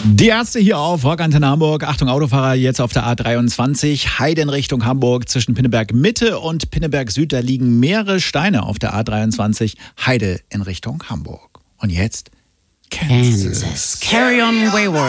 Die Ärzte hier auf Rockantenne Hamburg. Achtung Autofahrer, jetzt auf der A23. Heide in Richtung Hamburg zwischen Pinneberg Mitte und Pinneberg Süd. Da liegen mehrere Steine auf der A23. Heide in Richtung Hamburg. Und jetzt Kansas. Carry on wayward.